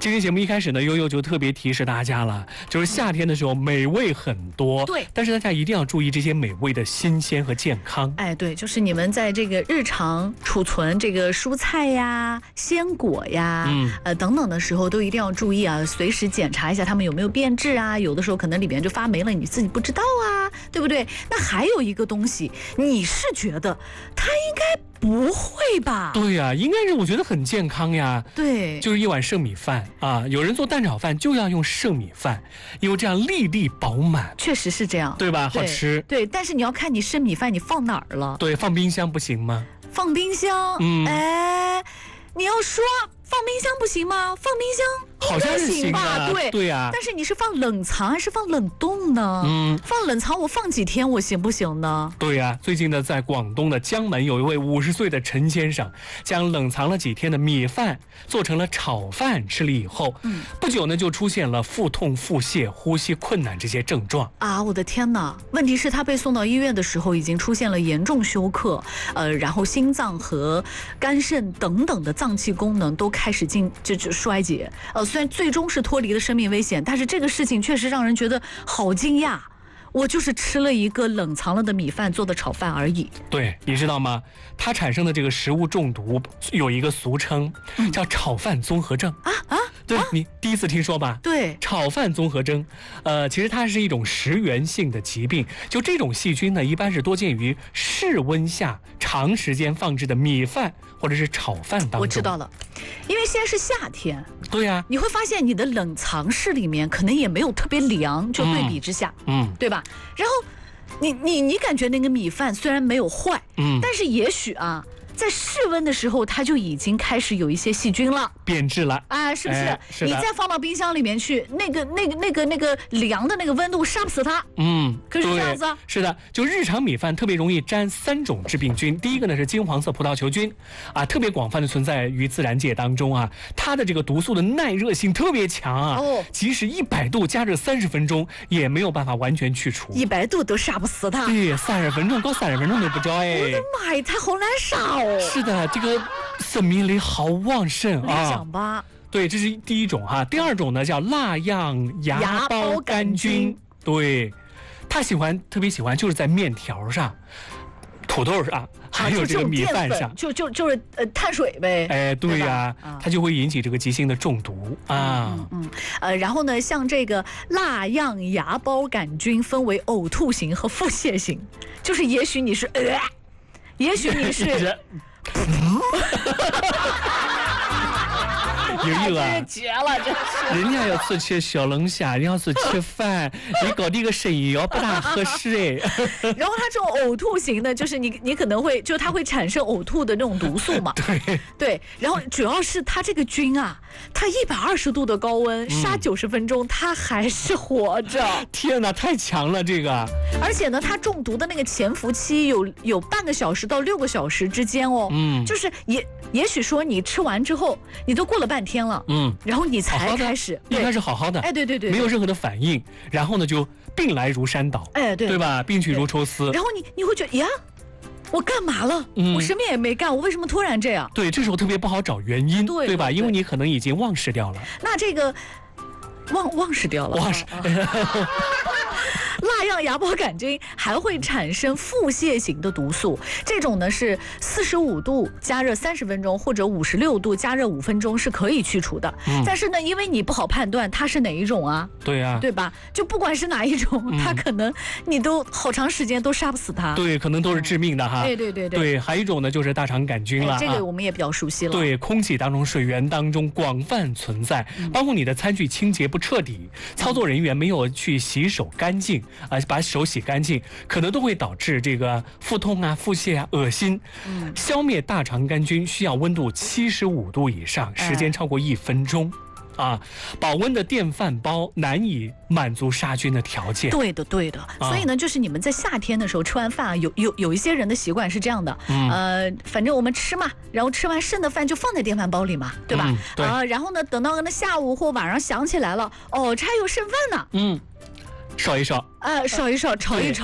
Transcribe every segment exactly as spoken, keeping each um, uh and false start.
今天节目一开始呢，悠悠就特别提示大家了，就是夏天的时候美味很多， 对， 但是大家一定要注意这些美味的新鲜和健康。 哎，对，就是你们在这个日常储存这个蔬菜呀、鲜果呀，嗯，呃等等的时候，都一定要注意啊，随时检查一下它们有没有变质啊，有的时候可能里边就发霉了，你自己不知道啊，对不对？那还有一个东西，你是觉得它应该不会吧？ 对呀、啊，应该是我觉得很健康呀。 对， 就是一碗剩米饭啊，有人做蛋炒饭就要用剩米饭，因为这样粒粒饱满。 确实是这样， 对吧？好吃。 对，但是你要看你剩米饭你放哪儿了。 对，放冰箱不行吗？ 放冰箱，嗯，哎，你要说放冰箱不行吗？放冰箱好像是行吧？ 对对呀、啊。 但是你是放冷藏还是放冷冻呢？嗯，放冷藏我放几天我行不行呢？ 对呀、啊，最近呢，在广东的江门有一位五十岁的陈先生，将冷藏了几天的米饭做成了炒饭吃了以后，嗯，不久呢就出现了腹痛、腹泻、呼吸困难这些症状啊！我的天哪！问题是他被送到医院的时候已经出现了严重休克，呃，然后心脏和肝肾等等的脏器功能都开始进就就衰竭，呃。虽然最终是脱离了生命危险，但是这个事情确实让人觉得好惊讶。我就是吃了一个冷藏了的米饭做的炒饭而已。 对，你知道吗？它产生的这个食物中毒有一个俗称，嗯、叫炒饭综合症啊啊！ 对、啊、你第一次听说吧？ 对， 炒饭综合征，呃，其实它是一种食源性的疾病。就这种细菌呢，一般是多见于室温下长时间放置的米饭或者是炒饭当中。 我知道了，因为现在是夏天。 对呀、啊， 你会发现你的冷藏室里面可能也没有特别凉，就对比之下，嗯，对吧？然后你你你感觉那个米饭虽然没有坏，嗯，但是也许啊。在室温的时候，它就已经开始有一些细菌了， 变质了啊，是不是？ 哎、是你再放到冰箱里面去，那个、那个、那个、那个凉的那个温度杀不死它。嗯，可是这样子啊。 是的，就日常米饭特别容易沾三种致病菌。第一个呢是金黄色葡萄球菌，啊，特别广泛的存在于自然界当中啊，它的这个毒素的耐热性特别强啊，哦，即使一百度加热三十分钟也没有办法完全去除， 一百度都杀不死它。 对，三十分钟搞三十分钟都不着哎。 我的妈呀，它好难杀哦。 是的，这个生命力好旺盛啊！ 你讲吧。 对，这是第一种哈。第二种呢叫蜡样芽孢杆菌，对，它喜欢特别喜欢就是在面条上、土豆上，还有这个米饭上， 就就就是呃碳水呗。 哎，对呀、啊，它就会引起这个急性的中毒啊。 嗯嗯呃，然后呢，像这个蜡样芽孢杆菌分为呕吐型和腹泻型，就是也许你是呃。也许你是， 悠悠啊， 绝了，真是！ 人家要是吃小龙虾，人要是吃饭，你搞这个生意要不大合适哎。 然后它这种呕吐型的，就是你你可能会就它会产生呕吐的那种毒素嘛。 对对，然后主要是它这个菌啊，它一百二十度的高温杀九十分钟，它还是活着。 天哪，太强了这个！ 而且呢，它中毒的那个潜伏期有有半个小时到六个小时之间哦。嗯，就是也也许说你吃完之后，你都过了半天了，嗯，然后你才开始， 一开始好好的， 哎，对对对， 没有任何的反应，然后呢就病来如山倒， 哎，对， 对吧？病去如抽丝。 然后你你会觉得呀，我干嘛了？嗯、我什么也没干，我为什么突然这样？ 对，这时候特别不好找原因，对, 对吧？因为你可能已经忘失掉了。 那这个忘忘失掉了， 忘失。 蜡样芽孢杆菌还会产生腹泻型的毒素，这种呢是四十五度加热三十分钟或者五十六度加热五分钟是可以去除的。嗯、但是呢，因为你不好判断它是哪一种啊， 对啊， 对吧？就不管是哪一种，嗯、它可能你都好长时间都杀不死它。 对，可能都是致命的哈。 对对对对。 对，还有一种呢就是大肠杆菌了、哎， 这个我们也比较熟悉了。 对，空气当中、水源当中广泛存在，嗯、包括你的餐具清洁不彻底，操作人员没有去洗手干净。啊，把手洗干净，可能都会导致这个腹痛啊、腹泻啊、恶心。嗯，消灭大肠杆菌需要温度七十五度以上，时间超过一分钟。哎、啊，保温的电饭煲难以满足杀菌的条件。 对的，对的。啊、所以呢，就是你们在夏天的时候吃完饭啊，有有有一些人的习惯是这样的，嗯、呃，反正我们吃嘛，然后吃完剩的饭就放在电饭煲里嘛，对吧？嗯、对。啊，然后呢，等到那下午或晚上想起来了，哦，这还有剩饭呢。嗯。 烧一烧， 呃，烧一烧，炒一炒，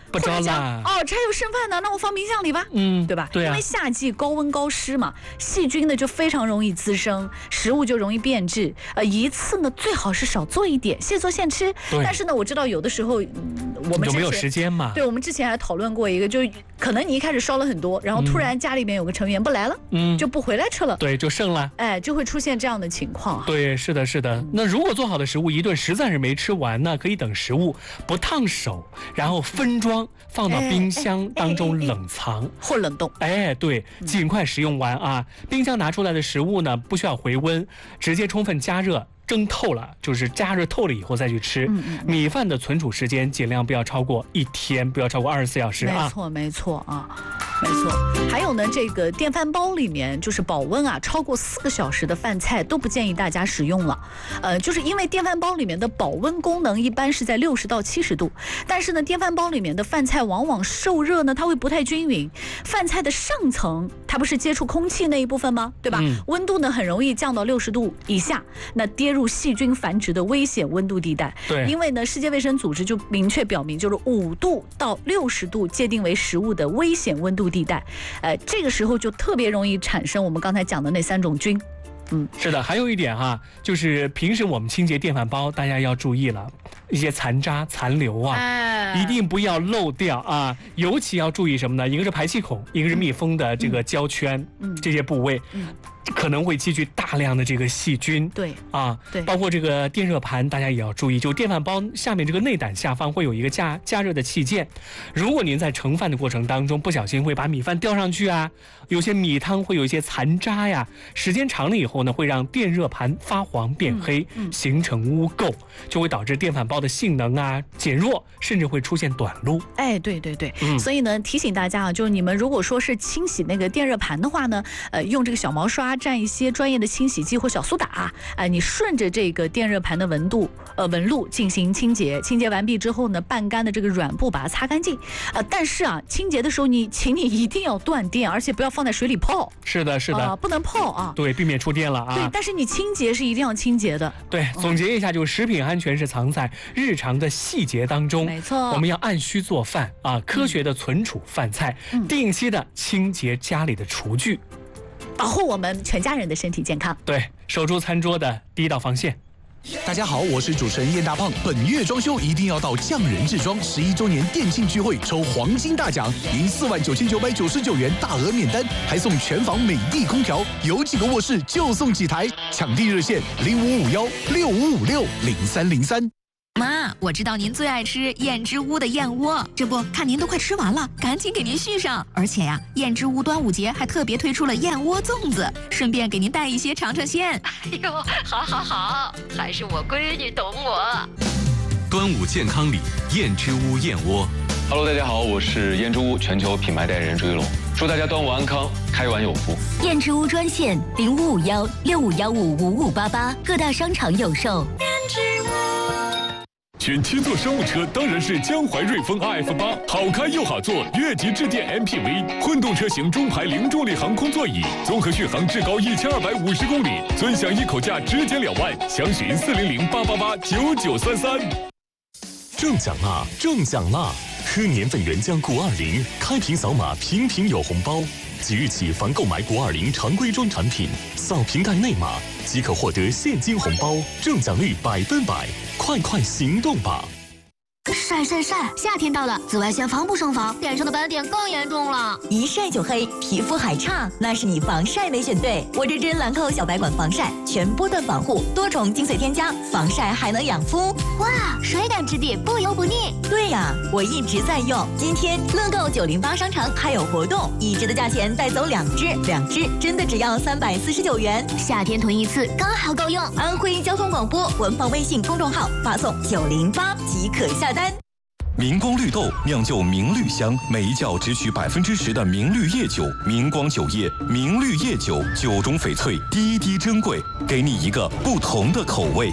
不着啦。 哦，这还有剩饭呢，那我放冰箱里吧。 嗯， 对吧？ 对啊， 因为夏季高温高湿嘛，细菌呢就非常容易滋生，食物就容易变质。呃，一次呢最好是少做一点，现做现吃。但是呢，我知道有的时候，嗯、我们有没有时间嘛？ 对，我们之前还讨论过一个，就可能你一开始烧了很多，然后突然家里面有个成员不来了，嗯，就不回来吃了， 对，就剩了， 哎，就会出现这样的情况。 对，是的，是的。那如果做好的食物一顿实在是没吃完呢，可以等食物不烫手，然后分装放到冰箱当中冷藏、哎哎哎、 或冷冻。 哎，对，尽快食用完啊！冰箱拿出来的食物呢，不需要回温，直接充分加热。蒸透了，就是加热透了以后再去吃。嗯嗯、米饭的存储时间尽量不要超过一天，不要超过二十四小时啊。 没错，没错啊，没错。还有呢，这个电饭煲里面就是保温啊，超过四个小时的饭菜都不建议大家使用了。呃，就是因为电饭煲里面的保温功能一般是在六十到七十度，但是呢，电饭煲里面的饭菜往往受热呢，它会不太均匀。饭菜的上层它不是接触空气那一部分吗？对吧？嗯、温度呢很容易降到六十度以下，那跌入细菌繁殖的危险温度地带。 对， 因为呢，世界卫生组织就明确表明，就是五度到六十度界定为食物的危险温度地带。呃，这个时候就特别容易产生我们刚才讲的那三种菌。嗯， 是的，还有一点哈，就是平时我们清洁电饭煲，大家要注意了，一些残渣残留啊，哎、一定不要漏掉啊。尤其要注意什么呢？一个是排气孔，一个是密封的这个胶圈，嗯、这些部位。嗯可能会积聚大量的这个细菌， 对啊， 对， 包括这个电热盘，大家也要注意，就电饭煲下面这个内胆下方会有一个加加热的器件，如果您在盛饭的过程当中不小心会把米饭掉上去啊，有些米汤会有一些残渣呀，时间长了以后呢，会让电热盘发黄变黑，嗯嗯、形成污垢，就会导致电饭煲的性能啊减弱，甚至会出现短路。 哎，对对对，嗯、所以呢，提醒大家啊，就是你们如果说是清洗那个电热盘的话呢，呃，用这个小毛刷蘸一些专业的清洗剂或小苏打，啊，呃，你顺着这个电热盘的纹度呃纹路进行清洁，清洁完毕之后呢，半干的这个软布把它擦干净。呃，但是啊，清洁的时候你请你一定要断电，而且不要放在水里泡。 是的，是的， 呃、不能泡啊。 对，避免触电了啊。 对，但是你清洁是一定要清洁的。 对，总结一下，就是食品安全是藏在日常的细节当中。 没错， 我们要按需做饭啊，科学的存储饭菜，嗯、定期的清洁家里的厨具。 保护我们全家人的身体健康， 对，守住餐桌的第一道防线。 大家好，我是主持人燕大胖。本月装修一定要到匠人制装十一周年店庆聚会，抽黄金大奖，赢四万九千九百九十九元大额免单，还送全房美的空调，有几个卧室就送几台。抢订热线零五五幺六五五六零三零三。 妈，我知道您最爱吃燕之屋的燕窝，这不看您都快吃完了，赶紧给您续上。而且呀，燕之屋端午节还特别推出了燕窝粽子，顺便给您带一些尝尝鲜。 哎呦，好好好，还是我闺女懂我。 端午健康礼，燕之屋燕窝。 Hello， 大家好，我是燕之屋全球品牌代言人朱一龙，祝大家端午安康，开碗有福。 燕之屋专线零五五幺六五幺五五五八八，各大商场有售。燕之屋。 选七座商务车当然是江淮瑞风 R F 八，好开又好坐，越级致电 M P V， 混动车型中排零重力航空座椅，综合续航至高一千二百五十公里，尊享一口价直减两万，详询四零零八八八九九三三。 中奖啦！中奖啦！喝年份原浆谷二零，开瓶扫码，瓶瓶有红包。即日起，凡购买谷二零常规装产品，扫瓶盖内码即可获得现金红包，中奖率百分百！快快行动吧！ 晒晒晒！夏天到了，紫外线防不胜防，脸上的斑点更严重了。 一晒就黑，皮肤还差，那是你防晒没选对。我这支兰蔻小白管防晒，全波段防护，多重精粹添加，防晒还能养肤。 哇，水感质地，不油不腻。 对呀，我一直在用。今天乐购九零八商城还有活动，一支的价钱带走两支，两支真的只要三百四十九元。 夏天囤一次刚好够用。 安徽交通广播文房微信公众号发送九零八即可下单。 明光绿豆酿就明绿香，每一窖只取百分之十的明绿叶酒。明光酒业明绿叶酒，酒中翡翠，滴滴珍贵，给你一个不同的口味。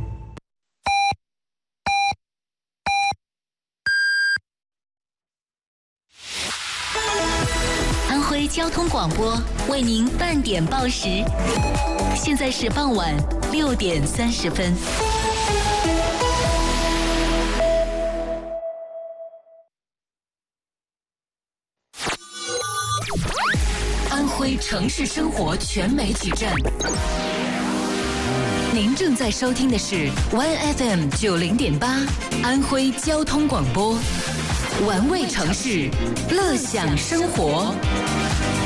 安徽交通广播为您半点报时，现在是傍晚六点三十分。 城市生活全媒体站。您正在收听的是 One F M 九零点八，安徽交通广播，玩味城市，乐享生活。